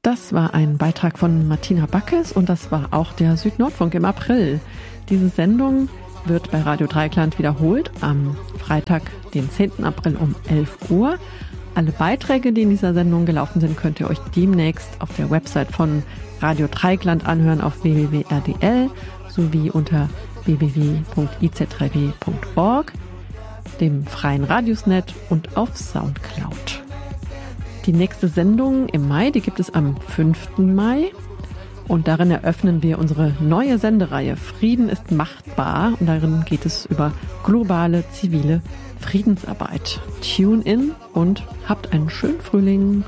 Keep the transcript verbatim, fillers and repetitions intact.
Das war ein Beitrag von Martina Backes und das war auch der Südnordfunk im April. Diese Sendung wird bei Radio Dreieckland wiederholt am Freitag, den zehnten April um elf Uhr. Alle Beiträge, die in dieser Sendung gelaufen sind, könnt ihr euch demnächst auf der Website von Radio Dreieckland anhören auf w w w punkt r d l sowie unter w w w punkt i z drei w punkt org, dem freien Radiosnet und auf Soundcloud. Die nächste Sendung im Mai, die gibt es am fünften Mai und darin eröffnen wir unsere neue Sendereihe Frieden ist machbar und darin geht es über globale zivile Friedensarbeit. Tune in und habt einen schönen Frühling.